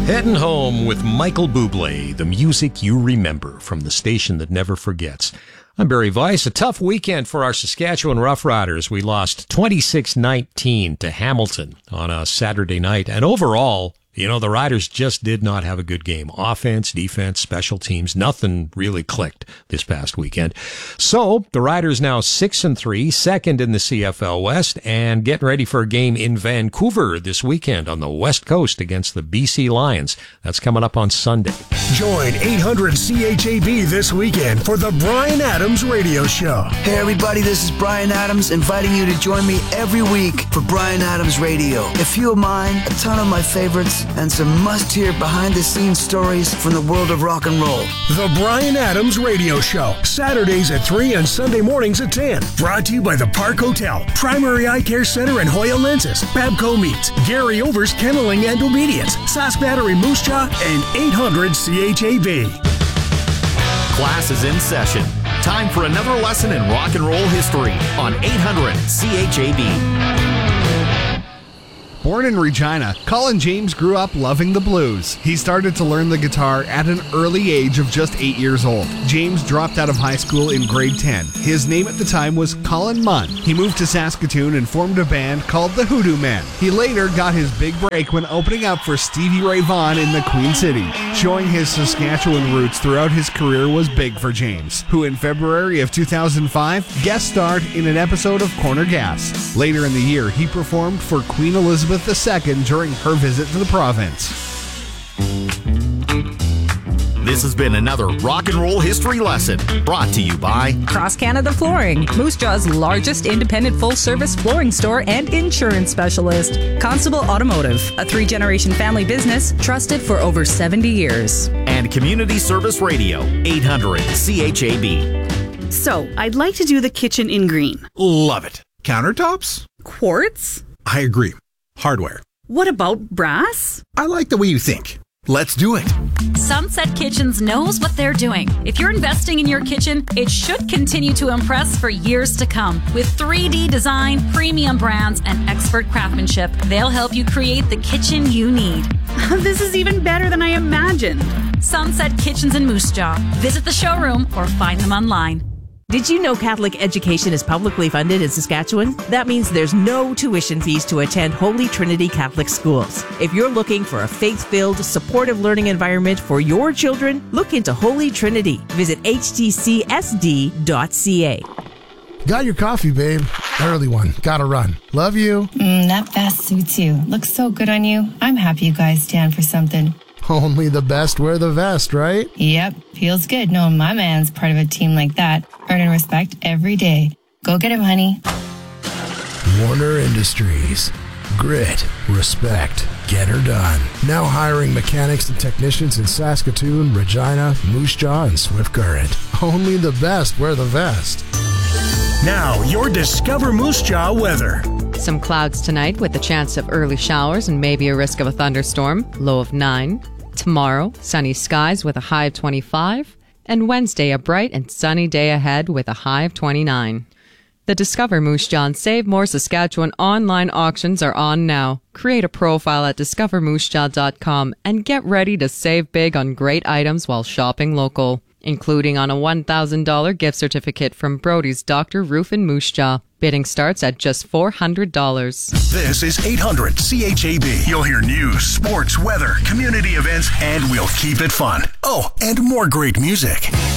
Heading home with Michael Bublé, the music you remember from the station that never forgets. I'm Barry Weiss. A tough weekend for our Saskatchewan Roughriders. We lost 26-19 to Hamilton on a Saturday night. And overall, the Riders just did not have a good game. Offense, defense, special teams, nothing really clicked this past weekend. So the Riders now 6-3, second in the CFL West, and getting ready for a game in Vancouver this weekend on the West Coast against the BC Lions. That's coming up on Sunday. Join 800 CHAB this weekend for the Bryan Adams Radio Show. Hey everybody, this is Bryan Adams inviting you to join me every week for Bryan Adams Radio. A few of mine, a ton of my favorites, and some must-hear behind-the-scenes stories from the world of rock and roll. The Bryan Adams Radio Show, Saturdays at 3 and Sunday mornings at 10. Brought to you by the Park Hotel, Primary Eye Care Center and Hoya Lenses, Babco Meats, Gary Over's Kenneling and Obedience, Sask Battery Moose Jaw, and 800 CHAB. Class is in session. Time for another lesson in rock and roll history on 800 CHAB. Born in Regina, Colin James grew up loving the blues. He started to learn the guitar at an early age of just 8 years old. James dropped out of high school in grade 10. His name at the time was Colin Munn. He moved to Saskatoon and formed a band called the Hoodoo Men. He later got his big break when opening up for Stevie Ray Vaughan in the Queen City. Showing his Saskatchewan roots throughout his career was big for James, who in February of 2005 guest starred in an episode of Corner Gas. Later in the year, he performed for Queen Elizabeth II during her visit to the province. This has been another rock and roll history lesson brought to you by Cross Canada Flooring, Moose Jaw's largest independent full-service flooring store and insurance specialist. Constable Automotive, a 3-generation family business trusted for over 70 years. And Community Service Radio, 800 CHAB. So, I'd like to do the kitchen in green. Love it. Countertops? Quartz? I agree. Hardware. What about brass? I like the way you think. Let's do it. Sunset Kitchens knows what they're doing. If you're investing in your kitchen, it should continue to impress for years to come. With 3D design, premium brands, and expert craftsmanship, they'll help you create the kitchen you need. This is even better than I imagined. Sunset Kitchens in Moose Jaw. Visit the showroom or find them online. Did you know Catholic education is publicly funded in Saskatchewan? That means there's no tuition fees to attend Holy Trinity Catholic schools. If you're looking for a faith-filled, supportive learning environment for your children, look into Holy Trinity. Visit htcsd.ca. Got your coffee, babe. Early one. Gotta run. Love you. That vest suits you. Looks so good on you. I'm happy you guys stand for something. Only the best wear the vest, right? Yep. Feels good knowing my man's part of a team like that. Earning respect every day. Go get him, honey. Warner Industries. Grit. Respect. Get her done. Now hiring mechanics and technicians in Saskatoon, Regina, Moose Jaw, and Swift Current. Only the best wear the vest. Now, your Discover Moose Jaw weather. Some clouds tonight with a chance of early showers and maybe a risk of a thunderstorm. Low of 9. Tomorrow, sunny skies with a high of 25. And Wednesday, a bright and sunny day ahead with a high of 29. The Discover Moose Jaw and Save More Saskatchewan online auctions are on now. Create a profile at discovermoosejaw.com and get ready to save big on great items while shopping local, including on a $1,000 gift certificate from Brody's Dr. Roof in Moose Jaw. Bidding starts at just $400. This is 800 CHAB. You'll hear news, sports, weather, community events, and we'll keep it fun. Oh, and more great music.